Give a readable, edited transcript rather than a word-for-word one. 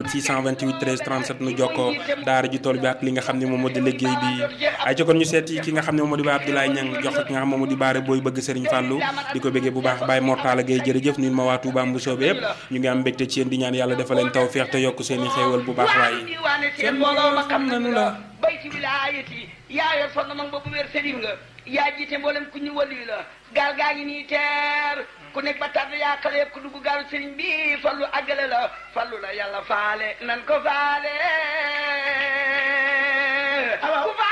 88 628 13 37 nu jokkoo daara ji tool bi ak li nga xam ne moom moo di liggéey bi ay ci kon ñu seeti ki nga xam ne moom moo di Baye Abdoulaye Niang jox ki nga xam moom moo di baare booy bëgg Serigne Fallou di ko bëggee bu baax Baye Mortala Gueye jërëjëf nuyu ma waa Touba Mbousso bi yëpp ñu ngi am mbégte ci yéen di ñaan yàlla defal leen tawfeex te yokk seen i xéewal bu baax waaye seen mbooloo ma xam nañu la bay ci wilaayati yaa yor sonn mag boobu wér sëriñ nga yaa jiite mboolem ku ñu wali la gaal gaa ngi nii teer ku nekk ba tàdd yaa xale ku dugg gaalu sëriñ bi fallu àggale la fallu la yàlla faale nan ko faale